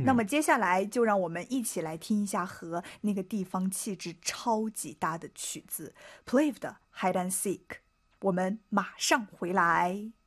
那么接下来就让我们一起来听一下和那个地方气质超级搭的曲子 Pliv 的 Hide and Seek。我们马上回来。